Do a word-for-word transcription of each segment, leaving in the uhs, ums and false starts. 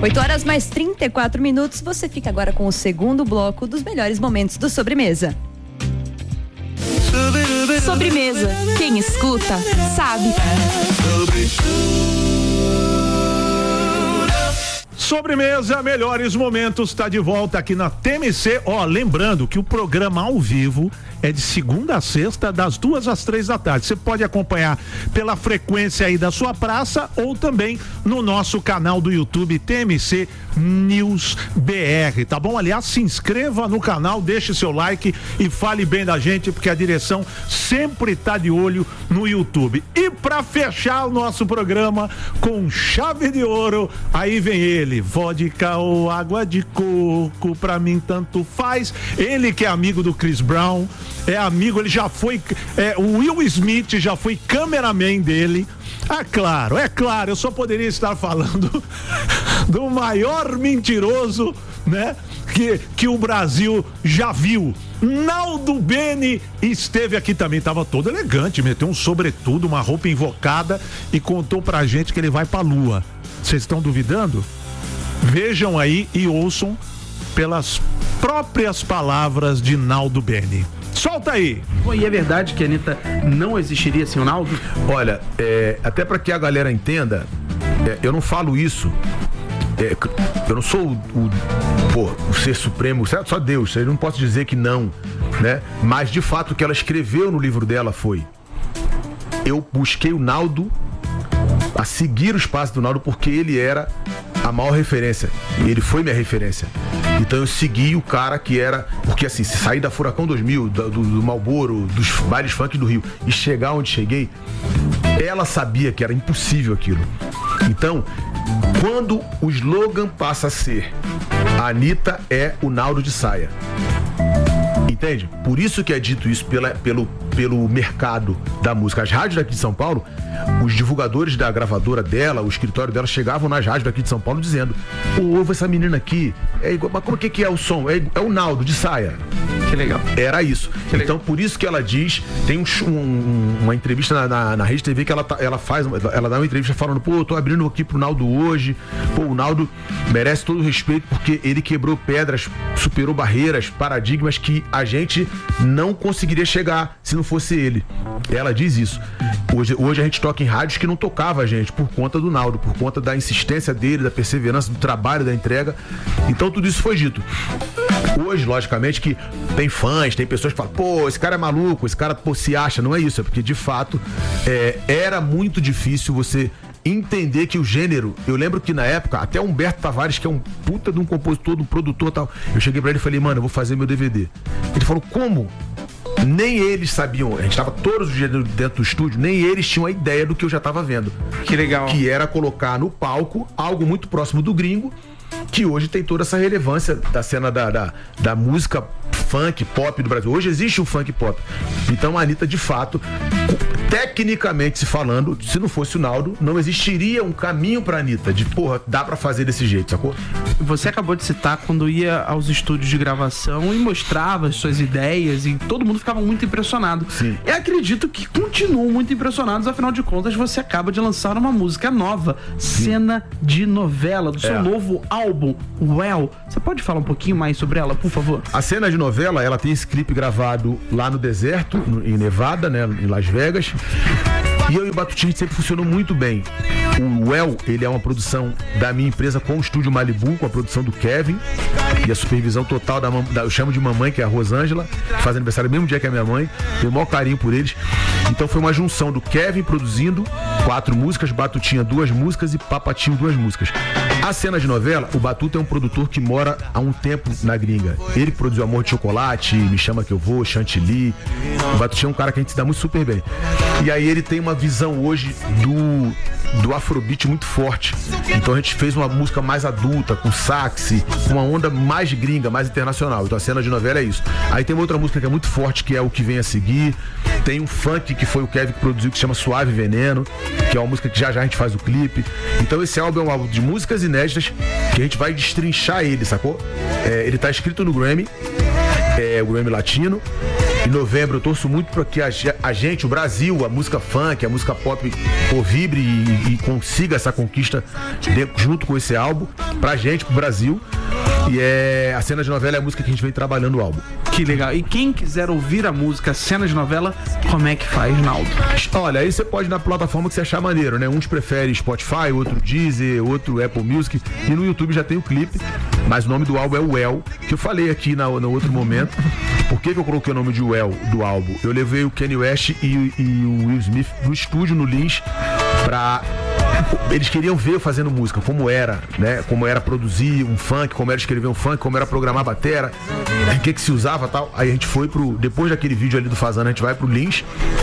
oito horas mais trinta e quatro minutos. Você fica agora com o segundo bloco dos melhores momentos do Sobremesa. Sobremesa. Quem escuta, sabe. Sobremesa, melhores momentos, está de volta aqui na T M C. Ó, lembrando que o programa ao vivo é de segunda a sexta, das duas às três da tarde. Você pode acompanhar pela frequência aí da sua praça ou também no nosso canal do YouTube T M C News B R, tá bom? Aliás, se inscreva no canal, deixe seu like e fale bem da gente, porque a direção sempre tá de olho no YouTube. E pra fechar o nosso programa com chave de ouro, aí vem ele, vodka ou água de coco, pra mim tanto faz. Ele que é amigo do Chris Brown, é amigo, ele já foi, é, o Will Smith já foi cameraman dele. Ah, claro, é claro, eu só poderia estar falando do maior mentiroso, né, que, que o Brasil já viu. Naldo Bene esteve aqui também, tava todo elegante, meteu um sobretudo, uma roupa invocada e contou pra gente que ele vai pra lua. Vocês estão duvidando? Vejam aí e ouçam pelas próprias palavras de Naldo Bene. Solta aí! Bom, e é verdade que a Anitta não existiria sem o Naldo? Olha, é, até para que a galera entenda, é, eu não falo isso, é, eu não sou o, o, pô, o ser supremo, só Deus, eu não posso dizer que não, né? Mas de fato o que ela escreveu no livro dela foi: eu busquei o Naldo, a seguir os passos do Naldo, porque ele era a maior referência, ele foi minha referência. Então eu segui o cara que era, porque assim, se sair da Furacão dois mil, do, do, do Marlboro, dos bailes funk do Rio e chegar onde cheguei, ela sabia que era impossível aquilo. Então, quando o slogan passa a ser: a Anitta é o Naldo de saia, entende? Por isso que é dito isso pela, pelo, pelo mercado da música. As rádios daqui de São Paulo, os divulgadores da gravadora dela, o escritório dela, chegavam nas rádios daqui de São Paulo dizendo: ouve essa menina aqui, é igual, mas como que, que é o som? É, é o Naldo de saia. Que legal. Era isso. Que então, legal. por isso que ela diz, tem um, um, uma entrevista na, na, na Rede T V que ela, ela faz, ela dá uma entrevista falando: pô, eu tô abrindo aqui pro Naldo hoje, pô, o Naldo merece todo o respeito porque ele quebrou pedras, superou barreiras, paradigmas que a gente não conseguiria chegar se não fosse ele. Ela diz isso. Hoje, hoje a gente toca em rádios que não tocava a gente por conta do Naldo, por conta da insistência dele, da perseverança, do trabalho, da entrega. Então tudo isso foi dito. Hoje, logicamente, que tem fãs, tem pessoas que falam: pô, esse cara é maluco, esse cara, pô, se acha. Não é isso, é porque de fato é, era muito difícil você entender que o gênero, eu lembro que na época, até Humberto Tavares, que é um puta de um compositor, de um produtor e tal, eu cheguei pra ele e falei: mano, eu vou fazer meu D V D. Ele falou: como? Nem eles sabiam, a gente tava todos os dias dentro do estúdio, nem eles tinham a ideia do que eu já tava vendo. Que legal. Que era colocar no palco algo muito próximo do gringo, que hoje tem toda essa relevância da cena da, da, da música funk, pop do Brasil. Hoje existe o funk pop. Então a Anitta, de fato, tecnicamente se falando, se não fosse o Naldo, não existiria um caminho pra Anitta de, porra, dá pra fazer desse jeito, sacou? Você acabou de citar quando ia aos estúdios de gravação e mostrava as suas ideias e todo mundo ficava muito impressionado. Sim. Eu acredito que continuam muito impressionados, afinal de contas você acaba de lançar uma música nova, Sim. Cena de Novela, do seu É. novo álbum, Well. Você pode falar um pouquinho mais sobre ela, por favor? A Cena de Novela, ela tem esse clipe gravado lá no deserto, no, em Nevada, né, em Las Vegas. E eu e o Batutinha sempre funcionou muito bem. O Well, ele é uma produção da minha empresa com o Estúdio Malibu, com a produção do Kevin e a supervisão total da, da eu chamo de mamãe, que é a Rosângela, que faz aniversário no mesmo dia que a minha mãe. Tenho o maior carinho por eles. Então foi uma junção do Kevin produzindo quatro músicas, Batutinha duas músicas e Papatinho duas músicas. A Cena de Novela, o Batuta é um produtor que mora há um tempo na gringa. Ele produziu Amor de Chocolate, Me Chama Que Eu Vou, Chantilly. O Batutinha é um cara que a gente se dá muito super bem. E aí ele tem uma visão hoje do, do Afrobeat muito forte. Então a gente fez uma música mais adulta, com sax, com uma onda mais gringa, mais internacional. Então a Cena de Novela é isso. Aí tem uma outra música que é muito forte, que é O Que Vem a Seguir. Tem um funk que foi o Kevin que produziu, que se chama Suave Veneno, que é uma música que já já a gente faz o clipe. Então esse álbum é um álbum de músicas inéditas que a gente vai destrinchar ele, sacou? É, ele tá escrito no Grammy, é, o Grammy Latino. Em novembro eu torço muito para que a, a gente, o Brasil, a música funk, a música pop, pô, vibre e, e consiga essa conquista de, junto com esse álbum, pra gente, pro Brasil. E é a Cena de Novela é a música que a gente vem trabalhando o álbum. Que legal. E quem quiser ouvir a música Cena de Novela, como é que faz, Naldo? Olha, aí você pode ir na plataforma que você achar maneiro, né? Uns preferem Spotify, outro Deezer, outro Apple Music. E no YouTube já tem o clipe, mas o nome do álbum é o Well, que eu falei aqui na, no outro momento. Por que, que eu coloquei o nome de Well do álbum? Eu levei o Kanye West e, e o Will Smith no estúdio, no Lins, pra... Eles queriam ver eu fazendo música, como era, né? Como era produzir um funk, como era escrever um funk, como era programar batera, o que que se usava e tal. Aí a gente foi pro... Depois daquele vídeo ali do Fazano, a gente vai pro Lins.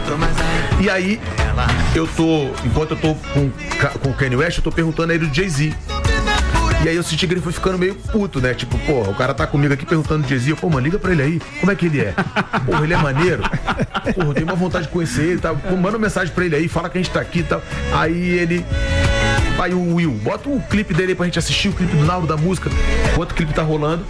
E aí, eu tô... Enquanto eu tô com, com o Kanye West, eu tô perguntando a ele do Jay-Z. E aí eu senti que ele foi ficando meio puto, né? Tipo, pô, o cara tá comigo aqui perguntando do Jay-Z. Pô, mano, liga pra ele aí. Como é que ele é? Porra, ele é maneiro? Porra, eu tenho uma vontade de conhecer ele, tá? Pô, manda uma mensagem pra ele aí, fala que a gente tá aqui e tal. Aí ele... Aí o Will, bota o clipe dele aí pra gente assistir, o clipe do Naldo da música. Enquanto o clipe tá rolando,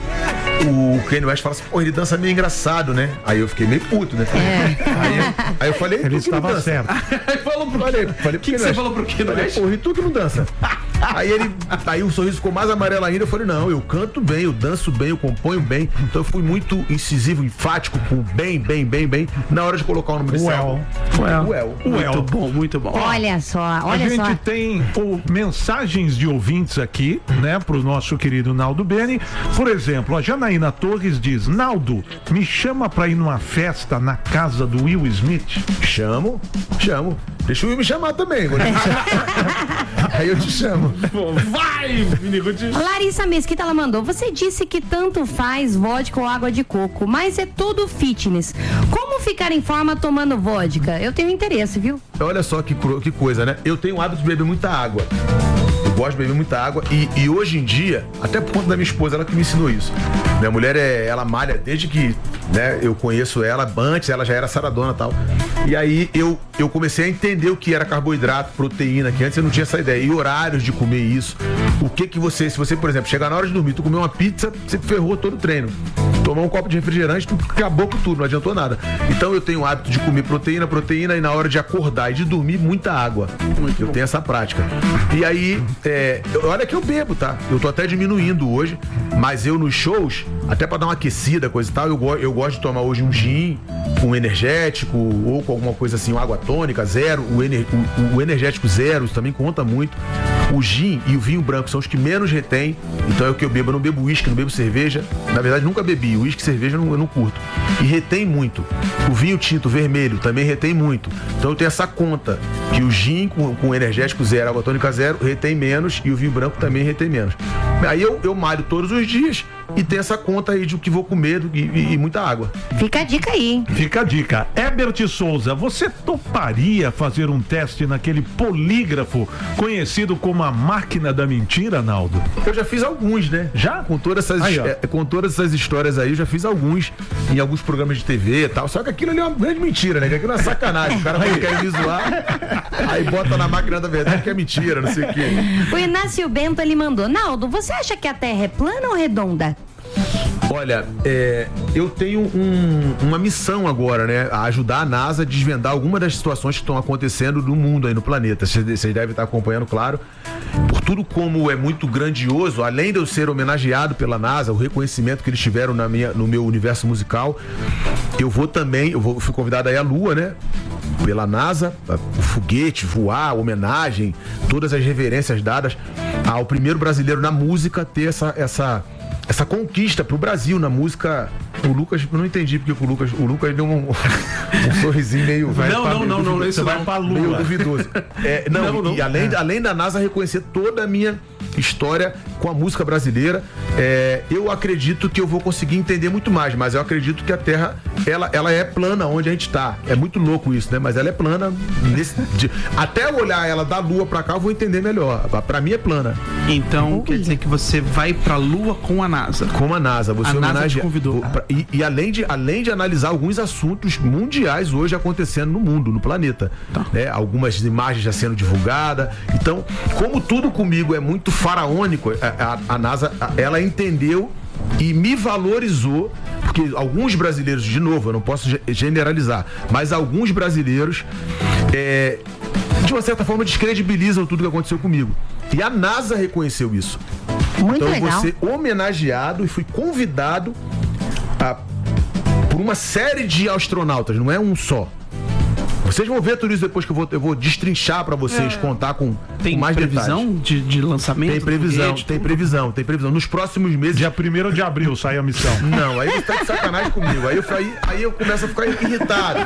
o Kanye West fala assim, pô, ele dança meio engraçado, né? Aí eu fiquei meio puto, né? É. Aí, eu, aí eu falei, ele tu que não estava dança? certo. Aí falou pro Falei, falei, O que, que você falou pro Kanye Falei, West? porra, e tu que não dança? Aí ele, aí o sorriso ficou mais amarelo ainda. Eu falei, não, eu canto bem, eu danço bem, eu componho bem. Então eu fui muito incisivo, enfático, com bem, bem, bem, bem, na hora de colocar o nome desse álbum. Well. Well. Muito bom, muito bom. Olha só, olha a gente só. tem o, mensagens de ouvintes aqui, né, pro nosso querido Naldo Beni. Por exemplo, a Janaína Torres diz: Naldo, me chama pra ir numa festa na casa do Will Smith. Chamo, chamo. Deixa o Will me chamar também. Vou te chamar. Aí eu te chamo. Vai, menino. Larissa Mesquita, ela mandou: você disse que tanto faz vodka ou água de coco, mas é tudo fitness. Como ficar em forma tomando vodka? Eu tenho interesse, viu? Olha só que, que coisa, né? Eu tenho o hábito de beber muita água. Eu gosto de beber muita água e, e hoje em dia, até por conta da minha esposa, ela que me ensinou isso. Minha mulher, é, ela malha desde que, né, eu conheço ela, antes ela já era saradona e tal. E aí eu, eu comecei a entender o que era carboidrato, proteína, que antes eu não tinha essa ideia. E horários de comer isso. O que que você, se você, por exemplo, chegar na hora de dormir, tu comer uma pizza, você ferrou todo o treino. Tomar um copo de refrigerante, tu acabou com tudo, não adiantou nada. Então eu tenho o hábito de comer proteína, proteína e na hora de acordar e de dormir, muita água. Eu tenho essa prática. E aí, é, olha que eu bebo, tá? Eu tô até diminuindo hoje, mas eu nos shows, até pra dar uma aquecida, coisa e tal, eu, go eu gosto de tomar hoje um gin, um energético, ou com alguma coisa assim, uma água tônica, zero, o, ener o, o energético zero, isso também conta muito. O gin e o vinho branco são os que menos retém, então é o que eu bebo. Eu não bebo uísque, não bebo cerveja. Na verdade, nunca bebi. Uísque e cerveja eu não, eu não curto. E retém muito. O vinho tinto vermelho também retém muito. Então eu tenho essa conta, que o gin com, com energético zero, água tônica zero, retém menos, e o vinho branco também retém menos. Aí eu, eu malho todos os dias e tenho essa conta aí de o que vou comer e, e, e muita água. Fica a dica aí, hein? Fica a dica. Herbert Souza, você toparia fazer um teste naquele polígrafo conhecido como a máquina da mentira, Naldo? Eu já fiz alguns, né? Já? Com todas essas, aí, é, com todas essas histórias aí, eu já fiz alguns em alguns programas de T V e tal. Só que aquilo ali é uma grande mentira, né? Que aquilo é sacanagem. O cara quando quer me zoar, aí bota na máquina da verdade que é mentira, não sei o quê. O Inácio Bento, ele mandou: Naldo, você acha que a Terra é plana ou redonda? Olha, é, eu tenho um, uma missão agora, né? A ajudar a NASA a desvendar algumas das situações que estão acontecendo no mundo aí, no planeta. Vocês devem estar acompanhando, claro. Por tudo como é muito grandioso, além de eu ser homenageado pela NASA, o reconhecimento que eles tiveram na minha, no meu universo musical, eu vou também, eu, vou, eu fui convidado aí à Lua, né? Pela NASA, o foguete, voar, homenagem, todas as reverências dadas ao primeiro brasileiro na música ter essa... essa Essa conquista pro Brasil na música. O Lucas, eu não entendi porque o Lucas, o Lucas deu um, um sorrisinho meio. Vai não, não, não, não, Você vai pra Lua. Meio duvidoso. É, não, não, não. E além, é. além da NASA reconhecer toda a minha história com a música brasileira, é, eu acredito que eu vou conseguir entender muito mais, mas eu acredito que a Terra, ela, ela é plana onde a gente tá. É muito louco isso, né? Mas ela é plana. Nesse, de, até eu olhar ela da Lua pra cá, eu vou entender melhor. Pra mim é plana. Então, quer dizer que você vai pra Lua com a NASA. Com a NASA. Você a NASA te convidou. E, e além, de, além de analisar alguns assuntos mundiais hoje acontecendo no mundo, no planeta. Tá. Né? Algumas imagens já sendo divulgadas. Então, como tudo comigo é muito faraônico, a, a, a NASA, ela entendeu e me valorizou, porque que alguns brasileiros, de novo, eu não posso generalizar, mas alguns brasileiros, é, de uma certa forma, descredibilizam tudo que aconteceu comigo. E a NASA reconheceu isso. Muito então legal. eu vou ser homenageado e fui convidado a, por uma série de astronautas, não é um só. Vocês vão ver tudo isso depois que eu vou, eu vou destrinchar pra vocês, é. contar com, tem com mais previsão de, de lançamento? Tem previsão, foguete, tem tudo. previsão, tem previsão. Nos próximos meses... Dia primeiro de abril sai a missão. Não, aí você tá de sacanagem comigo. Aí eu, aí, aí eu começo a ficar irritado.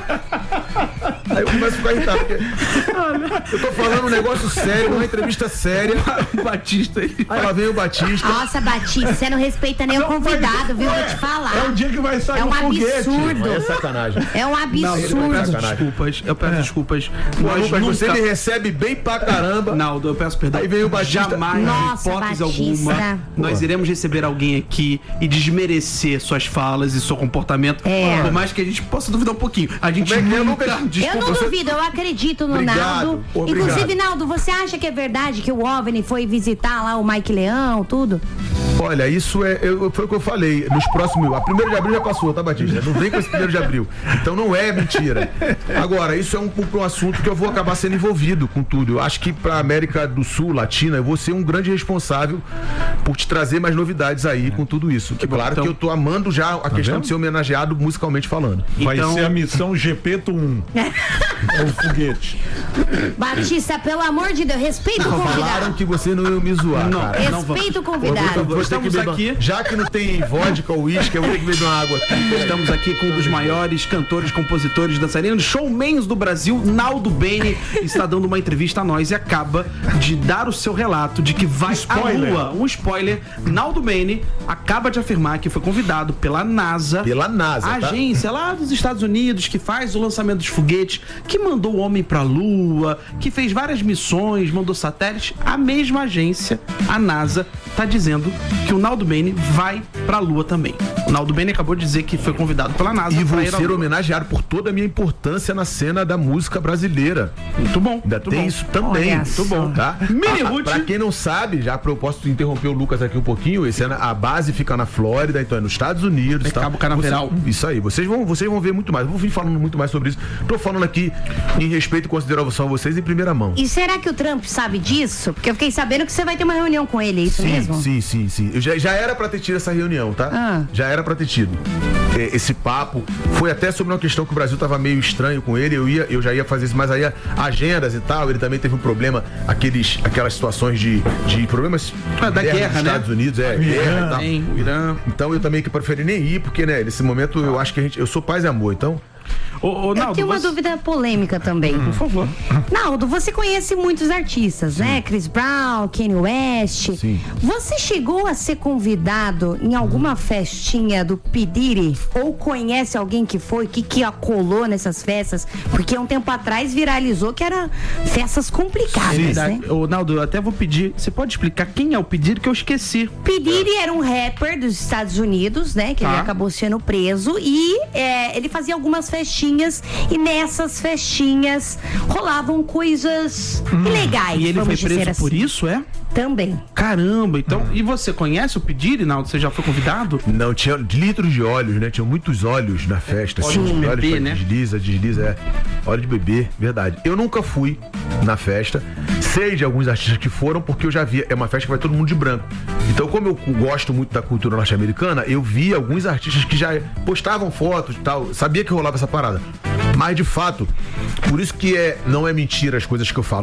Aí eu começo a ficar irritado. Porque eu tô falando um negócio sério, uma entrevista séria. O Batista aí. Aí lá vem o Batista. Nossa, Batista, você não respeita nem o convidado, viu? Vou te falar. É o dia que vai sair É um o foguete. absurdo. Aí é sacanagem. É um Não, eu absurdo. peço Sacanagem. desculpas, eu peço É. desculpas. Pô, Nós Lucas, nunca... você me recebe bem pra caramba. Naldo, eu peço perdão. Aí veio o Batista. Jamais, Nossa, hipótese Batista. alguma, nós Pô. iremos receber alguém aqui e desmerecer suas falas e seu comportamento. É. Por mais que a gente possa duvidar um pouquinho. A gente Como é que é, nunca... Lucas? Eu Desculpa, não você- duvido, eu acredito no Obrigado, Naldo. obrigado. Inclusive, Naldo, você acha que é verdade que o OVNI foi visitar lá o Mike Leão, tudo? Olha, isso é. Eu, foi o que eu falei. Nos próximos. A primeiro de abril já passou, tá, Batista? Não vem com esse primeiro de abril. Então não é mentira. Agora, isso é um, um assunto que eu vou acabar sendo envolvido com tudo. Eu acho que pra América do Sul, Latina, eu vou ser um grande responsável por te trazer mais novidades aí com tudo isso. Que claro então- que eu tô amando já a questão vendo? de ser homenageado musicalmente falando. Vai Então- ser a missão Gepeto um. É o foguete. Batista, pelo amor de Deus, respeita o Falaram convidado. que você não ia me zoar, Não, cara. não vamos. Respeita o Eu vou- eu convidado. vou ter que Estamos beber- aqui- Já que não tem vodka ou uísque, eu vou ter que beber uma água aqui. Estamos aqui com um dos maiores cantores, compositores, dançarinos, showmans do Brasil, Naldo Bene, está dando uma entrevista a nós e acaba de dar o seu relato de que vai Spoiler. à Lua. Um spoiler. Naldo Bene acaba de afirmar que foi convidado pela NASA, Pela NASA, a tá? agência lá dos Estados Unidos que faz o lançamento dos foguetes, que mandou o homem pra Lua, que fez várias missões, mandou satélites. A mesma agência, a NASA, tá dizendo que o Naldo Bene vai pra Lua também. O Naldo Bene acabou de dizer que foi convidado pela NASA E vou pra ir à ser Lua. homenageado por toda a minha importância na cena da música brasileira. Muito bom. Ainda muito tem bom. isso também. Olha Muito bom, tá? Mini Ah, Ruth. Pra quem não sabe, já pra eu posso interromper o Lucas aqui um pouquinho, esse ano a base fica na Flórida, então é nos Estados Unidos. É tá? Cabo Canaveral. Você- isso aí, vocês vão, vocês vão ver muito mais. Eu vou vir falando muito mais sobre isso. Tô falando aqui em respeito e consideração a vocês em primeira mão. E será que o Trump sabe disso? Porque eu fiquei sabendo que você vai ter uma reunião com ele, é isso Sim, mesmo? sim, sim, sim. Eu já, já era pra ter tido essa reunião, tá? Ah. Já era pra ter tido. É, esse papo foi até sobre uma questão que o Brasil tava meio estranho com ele. Eu, ia, eu já ia fazer isso, mas aí a- agendas e tal. Ele também teve um problema, aqueles, aquelas situações de, de problemas Ah, da internos guerra, dos né? Estados Unidos, é, guerra e tal. Hein, o Irã. Então eu também que preferi nem ir, porque, né, nesse momento eu acho que a gente. Eu sou paz e amor, então. Ô, ô, Eu Naldo, tenho uma você- dúvida polêmica também. Por favor. Naldo, você conhece muitos artistas, né? Chris Brown, Kanye West. Sim. Você chegou a ser convidado em alguma festinha do P. Diddy? Ou conhece alguém que foi, que, que acolou nessas festas? Porque um tempo atrás viralizou que era festas complicadas, né? Ô, Naldo, eu até vou pedir. Você pode explicar quem é o pedido que eu esqueci? P. Diddy era um rapper dos Estados Unidos, né? Que Tá. ele acabou sendo preso. E é, ele fazia algumas festinhas. E nessas festinhas rolavam coisas ilegais. E ele foi vamos dizer preso assim. por isso, é? Também. Caramba, então. E você conhece o Pediri, Naldo? Você já foi convidado? Não, tinha litros de óleos, né? Tinha muitos óleos na festa. Óleo assim, de óleos bebê, pra né? Desliza, desliza, é. Óleo de bebê, verdade. Eu nunca fui na festa. Sei de alguns artistas que foram, porque eu já vi. É uma festa que vai todo mundo de branco. Então, como eu gosto muito da cultura norte-americana, eu vi alguns artistas que já postavam fotos e tal. Sabia que rolava essa parada. Mas, de fato, por isso que é, não é mentira as coisas que eu falo.